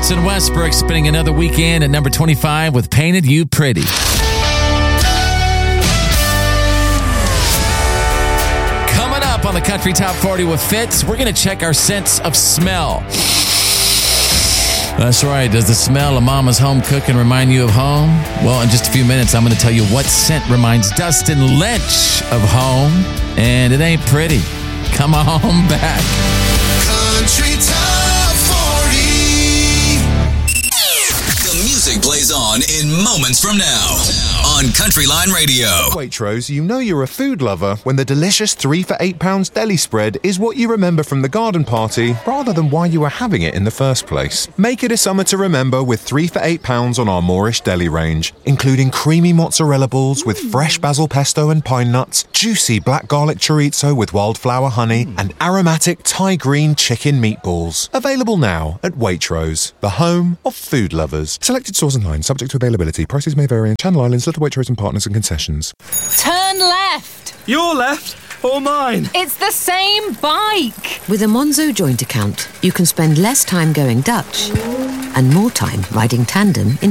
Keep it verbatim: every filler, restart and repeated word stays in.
Jason Westbrook spending another weekend at number twenty-five with Painted You Pretty. Coming up on the Country Top forty with Fitz, we're going to check our sense of smell. That's right. Does the smell of Mama's home cooking remind you of home? Well, in just a few minutes, I'm going to tell you what scent reminds Dustin Lynch of home. And it ain't pretty. Come on back. Country Top forty. The music plays on in moments from now on Countryline Radio. Waitrose, you know you're a food lover when the delicious three for eight pounds deli spread is what you remember from the garden party rather than why you were having it in the first place. Make it a summer to remember with three for eight pounds on our Moorish deli range, including creamy mozzarella balls with fresh basil pesto and pine nuts, juicy black garlic chorizo with wildflower honey, and aromatic Thai green chicken meatballs. Available now at Waitrose, the home of food lovers. Selected stores and lines subject to availability. Prices may vary in Channel Islands, Little Waitrose and partners and concessions. Turn left. Your left or mine? It's the same bike. With a Monzo joint account, you can spend less time going Dutch and more time riding tandem in